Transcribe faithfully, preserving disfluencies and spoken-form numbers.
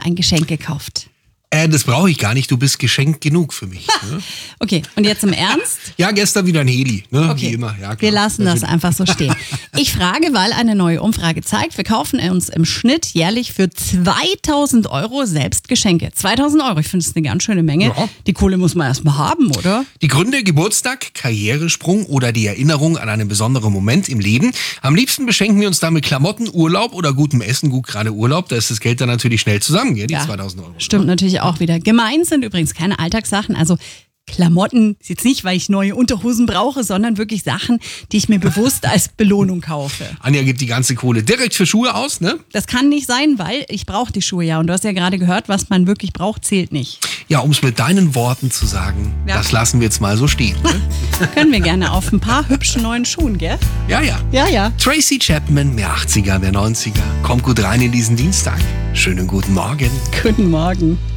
ein Geschenk gekauft? Äh, das brauche ich gar nicht, du bist geschenkt genug für mich. Ne? Okay, und jetzt im Ernst? Ja, gestern wieder ein Heli, ne? Okay. Wie immer. Ja, klar. Wir lassen das einfach so stehen. Ich frage, weil eine neue Umfrage zeigt, wir kaufen uns im Schnitt jährlich für zweitausend Euro selbst Geschenke. zweitausend Euro, ich finde es eine ganz schöne Menge. Ja. Die Kohle muss man erstmal haben, oder? Die Gründe: Geburtstag, Karrieresprung oder die Erinnerung an einen besonderen Moment im Leben. Am liebsten beschenken wir uns damit Klamotten, Urlaub oder gutem Essen. Gut, gerade Urlaub, da ist das Geld dann natürlich schnell zusammen, gell? Die Ja, zweitausend Euro. Stimmt natürlich auch wieder. Gemein sind übrigens keine Alltagssachen, also Klamotten, ist jetzt nicht, weil ich neue Unterhosen brauche, sondern wirklich Sachen, die ich mir bewusst als Belohnung kaufe. Anja gibt die ganze Kohle direkt für Schuhe aus, ne? Das kann nicht sein, weil ich brauche die Schuhe ja. Und du hast ja gerade gehört, was man wirklich braucht, zählt nicht. Ja, um es mit deinen Worten zu sagen, Ja. das lassen wir jetzt mal so stehen. Ne? Können wir gerne auf ein paar hübschen neuen Schuhen, gell? Ja, ja. Ja, ja. Tracy Chapman, mehr achtziger, mehr neunziger. Kommt gut rein in diesen Dienstag. Schönen guten Morgen. Guten Morgen.